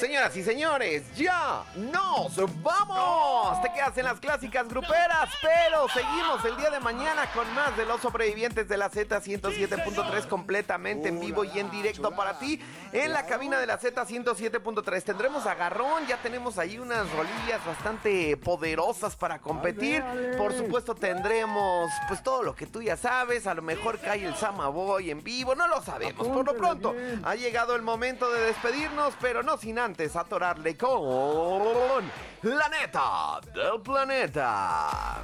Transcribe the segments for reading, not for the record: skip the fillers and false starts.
Señoras y señores, ya nos vamos. Te quedas en las clásicas gruperas, pero seguimos el día de mañana con más de los sobrevivientes de la Z107.3 completamente en vivo y en directo para ti en la cabina de la Z107.3. Tendremos agarrón, ya tenemos ahí unas rolillas bastante poderosas para competir. Por supuesto tendremos pues todo lo que tú ya sabes, a lo mejor cae el Samaboy en vivo, no lo sabemos. Por lo pronto ha llegado el momento de despedirnos, pero no sin antes atorarle con la neta del planeta.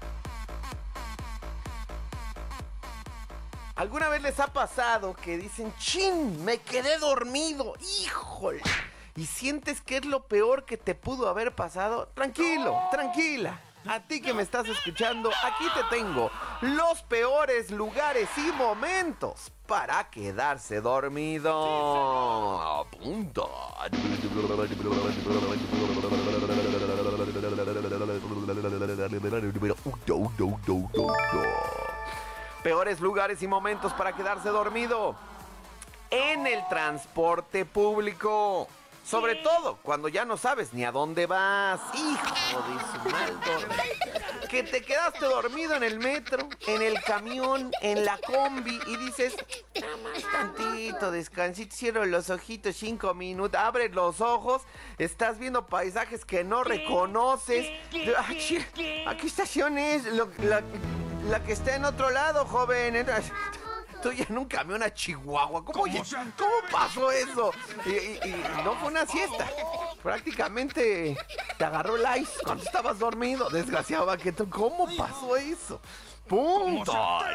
¿Alguna vez les ha pasado que dicen, chin, me quedé dormido, híjole? Y sientes que es lo peor que te pudo haber pasado. Tranquilo, tranquila. A ti que me estás escuchando, aquí te tengo los peores lugares y momentos para quedarse dormido. Apunta. Peores lugares y momentos para quedarse dormido en el transporte público. Sobre todo cuando ya no sabes ni a dónde vas. Hijo de su mal dormir. Que te quedaste dormido en el metro, en el camión, en la combi y dices, nada más tantito, descansito, cierro los ojitos 5 minutos, abres los ojos, estás viendo paisajes que no reconoces. ¿A qué estación es? La que está en otro lado, joven. Estoy en un camión a Chihuahua. ¿Cómo pasó eso? Y no fue una siesta. Prácticamente te agarró el ice cuando estabas dormido. Desgraciado vaqueto. ¿Cómo pasó eso? ¡Punto!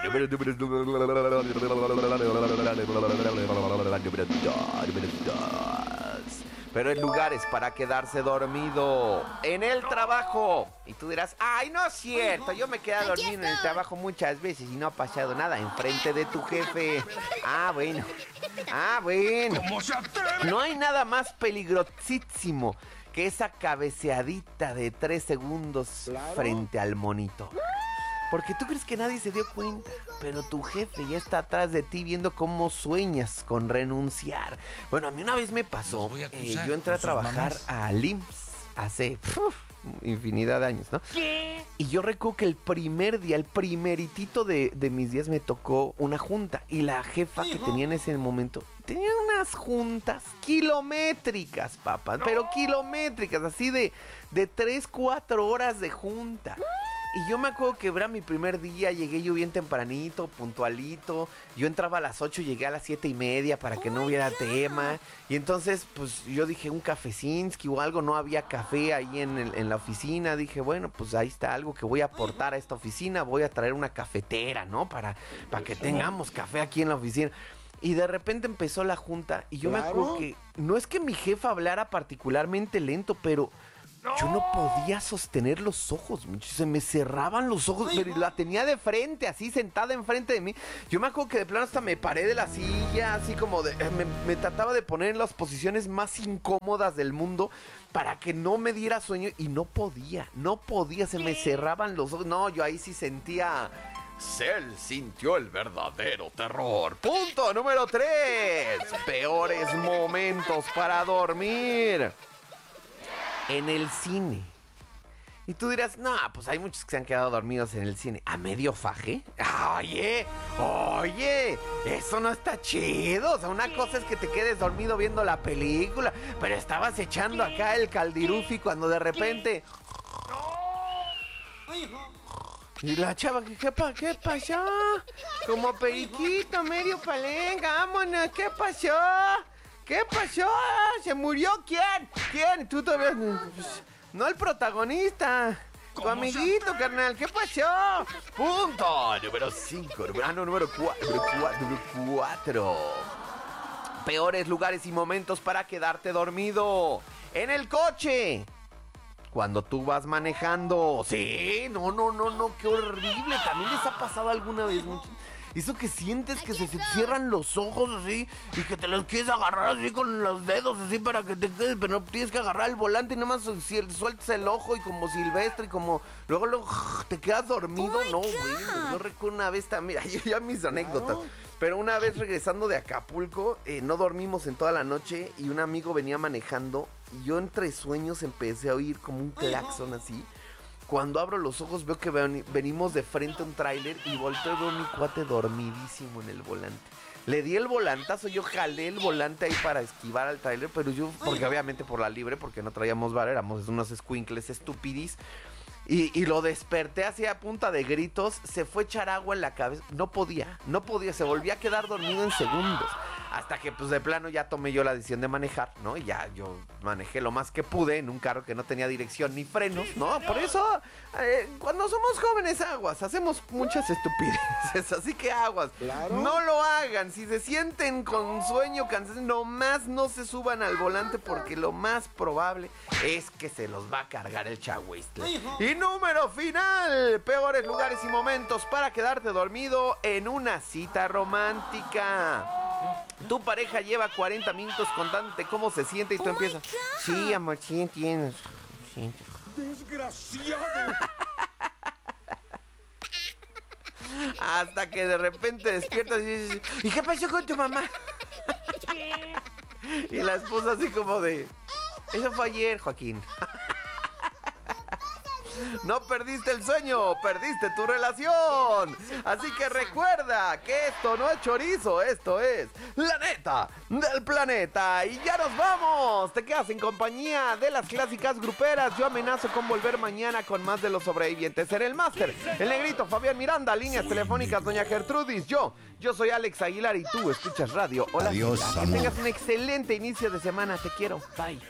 Pero en lugares para quedarse dormido. En el trabajo. Y tú dirás, ay, no es cierto, yo me he quedado dormido en el trabajo muchas veces y no ha pasado nada enfrente de tu jefe. Ah, bueno. No hay nada más peligrosísimo que esa cabeceadita de 3 segundos frente al monitor. Porque tú crees que nadie se dio cuenta, pero tu jefe ya está atrás de ti viendo cómo sueñas con renunciar. Bueno, a mí una vez me pasó, yo entré a trabajar al IMSS hace infinidad de años, ¿no? ¿Qué? Y yo recuerdo que el primer día, el primeritito de mis días me tocó una junta. Y la jefa que tenía en ese momento, tenía unas juntas kilométricas, papá, pero kilométricas, así de 3-4 horas de junta. Y yo me acuerdo que era mi primer día, llegué yo bien tempranito, puntualito. Yo entraba a las 8, llegué a las 7:30 para que no hubiera tema. Y entonces, pues yo dije un cafecinsky o algo, no había café ahí en la oficina. Dije, bueno, pues ahí está algo que voy a aportar a esta oficina. Voy a traer una cafetera, ¿no? Para que tengamos café aquí en la oficina. Y de repente empezó la junta y yo me acuerdo que no es que mi jefa hablara particularmente lento, pero yo no podía sostener los ojos, se me cerraban los ojos, pero la tenía de frente, así sentada enfrente de mí. Yo me acuerdo que de plano hasta me paré de la silla, así como me trataba de poner en las posiciones más incómodas del mundo para que no me diera sueño y no podía, se me cerraban los ojos. No, yo ahí sí sentía... Cell sintió el verdadero terror. Punto número 3. Peores momentos para dormir. En el cine. Y tú dirás, no, pues hay muchos que se han quedado dormidos en el cine. ¿A medio faje? Oye, eso no está chido. O sea, una cosa es que te quedes dormido viendo la película, pero estabas echando acá el caldirufi cuando de repente... Y la chava, ¿qué pasó? Como periquito, medio palenga, vámonos, ¿qué pasó? ¿Qué pasó? ¿Se murió quién? ¿Quién? Tú todavía... No el protagonista. Tu amiguito, carnal. ¿Qué pasó? Punto. Número 5. Número 4. Peores lugares y momentos para quedarte dormido. En el coche. Cuando tú vas manejando. Sí, no, qué horrible. También les ha pasado alguna vez mucho. Eso que sientes que se cierran los ojos así y que te los quieres agarrar así con los dedos así para que te quedes, pero no tienes que agarrar el volante y nada más sueltas el ojo y como Silvestre y como luego te quedas dormido. No, güey, yo recuerdo una vez también, ya mis anécdotas. Pero una vez regresando de Acapulco, no dormimos en toda la noche y un amigo venía manejando y yo entre sueños empecé a oír como un claxon así. Cuando abro los ojos veo que venimos de frente a un tráiler y volteo y veo a mi cuate dormidísimo en el volante. Le di el volantazo, yo jalé el volante ahí para esquivar al tráiler, pero yo, porque obviamente por la libre, porque no traíamos vara, éramos unos escuincles estupidis. Y lo desperté así a punta de gritos, se fue a echar agua en la cabeza, no podía, se volvía a quedar dormido en segundos, hasta que pues de plano ya tomé yo la decisión de manejar, ¿no? Y ya yo manejé lo más que pude en un carro que no tenía dirección ni frenos, ¿no? Por eso, cuando somos jóvenes aguas, hacemos muchas estupideces, así que aguas, claro. No lo hagan, si se sienten con sueño, cansancio, nomás no se suban al volante porque lo más probable es que se los va a cargar el chagüistle. Y número final, peores lugares y momentos para quedarte dormido en una cita romántica. Tu pareja lleva 40 minutos contándote cómo se siente y tú empiezas. Sí, amor, sí entiendes. Sí. Desgraciado. Hasta que de repente despiertas y dices, ¿y qué pasó con tu mamá? Y la esposa así como de, eso fue ayer, Joaquín. No perdiste el sueño, perdiste tu relación. Así que recuerda que esto no es chorizo, esto es la neta del planeta. Y ya nos vamos. Te quedas en compañía de las clásicas gruperas. Yo amenazo con volver mañana con más de Los Sobrevivientes. En el máster, el negrito Fabián Miranda, líneas telefónicas doña Gertrudis. Yo soy Alex Aguilar y tú escuchas Radio Hola. Adiós, que tengas un excelente inicio de semana. Te quiero. Bye.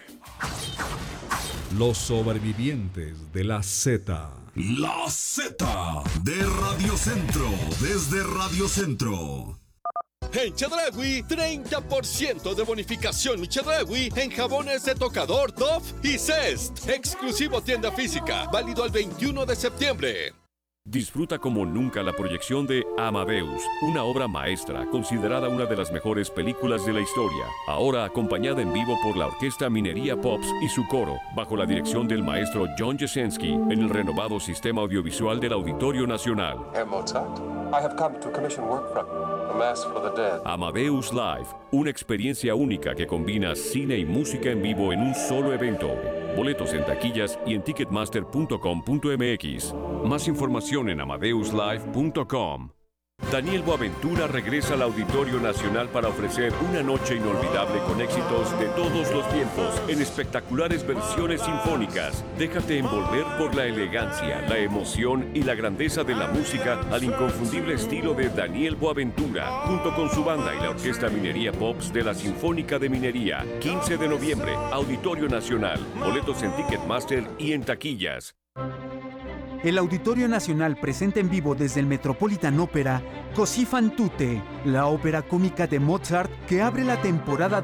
Los Sobrevivientes de la Z. La Z de Radio Centro, desde Radio Centro. En Chedraui, 30% de bonificación Chedraui en jabones de tocador, Dove y Zest. Exclusivo tienda física, válido al 21 de septiembre. Disfruta como nunca la proyección de Amadeus, una obra maestra considerada una de las mejores películas de la historia, ahora acompañada en vivo por la Orquesta Minería Pops y su coro, bajo la dirección del maestro John Jasenski, en el renovado sistema audiovisual del Auditorio Nacional. Herr Mozart, I have come to commission work from you, A Mass for the Dead. Amadeus Live, una experiencia única que combina cine y música en vivo en un solo evento. Boletos en taquillas y en ticketmaster.com.mx. Más información en amadeuslive.com. Daniel Boaventura regresa al Auditorio Nacional para ofrecer una noche inolvidable con éxitos de todos los tiempos en espectaculares versiones sinfónicas. Déjate envolver por la elegancia, la emoción y la grandeza de la música al inconfundible estilo de Daniel Boaventura, junto con su banda y la Orquesta Minería Pops de la Sinfónica de Minería. 15 de noviembre, Auditorio Nacional. Boletos en Ticketmaster y en taquillas. El Auditorio Nacional presenta en vivo desde el Metropolitan Opera Così fan tutte, la ópera cómica de Mozart que abre la temporada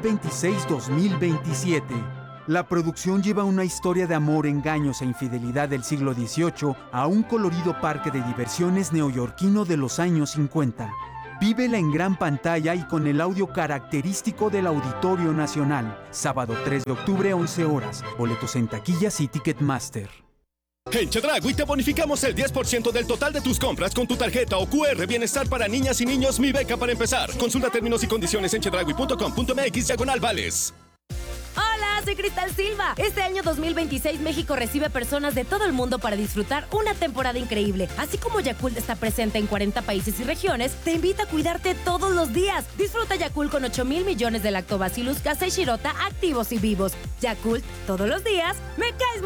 2026-2027. La producción lleva una historia de amor, engaños e infidelidad del siglo XVIII a un colorido parque de diversiones neoyorquino de los años 50. Vívela en gran pantalla y con el audio característico del Auditorio Nacional. Sábado 3 de octubre, 11 horas. Boletos en taquillas y Ticketmaster. En Chedraui te bonificamos el 10% del total de tus compras con tu tarjeta o QR Bienestar para niñas y niños Mi Beca para empezar. Consulta términos y condiciones en chedraui.com.mx/vales. Hola, soy Cristal Silva. Este año 2026 México recibe personas de todo el mundo para disfrutar una temporada increíble. Así como Yakult está presente en 40 países y regiones, te invita a cuidarte todos los días. Disfruta Yakult con 8,000 millones de lactobacillus casei shirota activos y vivos. Yakult, todos los días, me caes